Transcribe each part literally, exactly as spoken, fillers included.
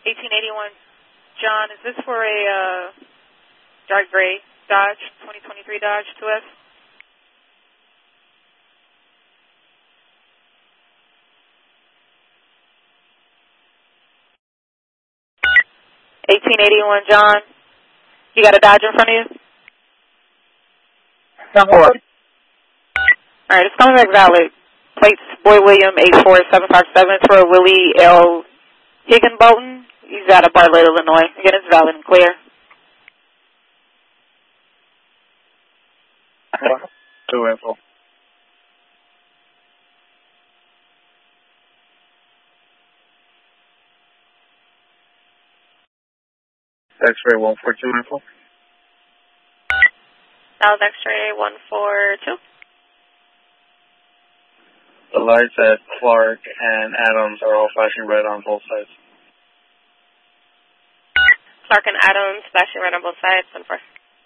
eighteen eighty-one, John, is this for a uh, dark gray Dodge, twenty twenty-three Dodge two S? eighteen eighty-one, John, you got a Dodge in front of you? Four. All right, it's coming back valid. Plates, Boy William, eight four seven five seven for a Willie L. Higginbolton. He's out of Bartlett, Illinois. Again, it's valid and clear. Two info. X-ray one four two info. That was X-ray one four two. The lights at Clark and Adams are all flashing red on both sides. Clark and Adams flashing red on both sides. one four.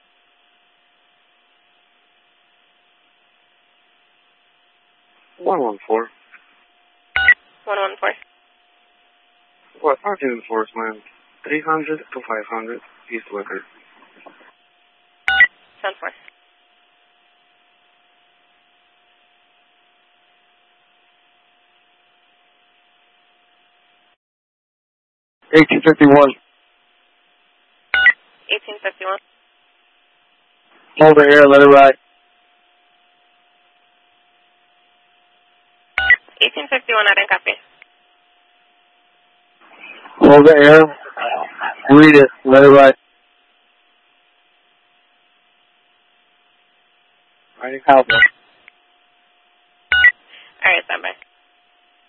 One one four. one one four. What parking enforcement? Three hundred to five hundred East Wicker. one four. Eighteen fifty one. eighteen fifty-one. Over here, let it ride. eighteen fifty-one, I didn't copy. Over here. Read it, let it ride. I didn't copy. All right, stand by.